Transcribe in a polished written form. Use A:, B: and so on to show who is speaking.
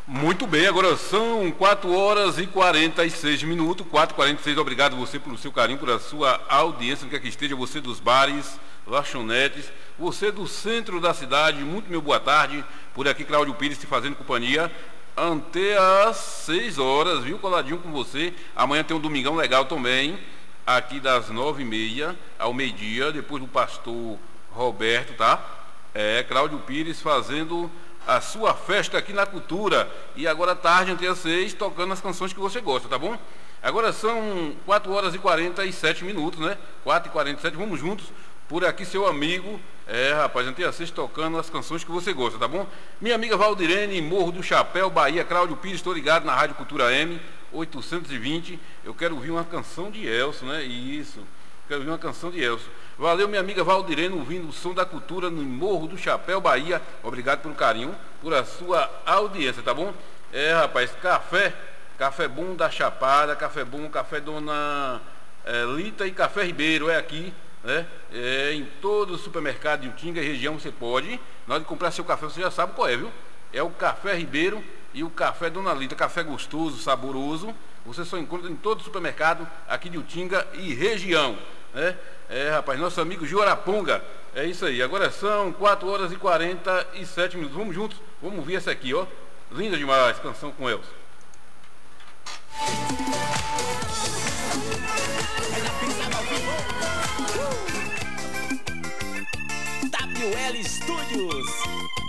A: Muito bem, agora são 4 horas e 46 minutos, 4h46. Obrigado você pelo seu carinho, por a sua audiência, que aqui esteja, você dos bares, lanchonetes, você do centro da cidade, muito meu boa tarde. Por aqui, Cláudio Pires te fazendo companhia até às 6 horas, viu? Coladinho com você. Amanhã tem um domingão legal também, aqui das 9h30 ao meio-dia, depois do pastor Roberto, tá? Cláudio Pires fazendo a sua festa aqui na Cultura. E agora à tarde, até às 6, tocando as canções que você gosta, tá bom? Agora são 4 horas e 47 minutos, né? 4h47, vamos juntos. Por aqui, seu amigo, rapaz, até às 6, tocando as canções que você gosta, tá bom? Minha amiga Valdirene, Morro do Chapéu, Bahia, Cláudio Pires, estou ligado na Rádio Cultura M, 820. Eu quero ouvir uma canção de Elcio, né? Isso, quero ouvir uma canção de Elcio. Valeu, minha amiga Valdirene, ouvindo o som da cultura no Morro do Chapéu, Bahia. Obrigado pelo carinho, por a sua audiência, tá bom? Rapaz, café bom da Chapada, café bom, café Dona Lita e Café Ribeiro, aqui, né? Em todo o supermercado de Utinga e região você pode. Na hora de comprar seu café, você já sabe qual é, viu? É o Café Ribeiro e o Café Dona Lita, café gostoso, saboroso. Você só encontra em todo o supermercado aqui de Utinga e região, né? Rapaz, nosso amigo Gil Araponga. É isso aí, agora são 4 horas e 47 minutos. Vamos juntos, vamos ouvir essa aqui, ó. Linda demais, canção com Elcio.
B: WL Studios.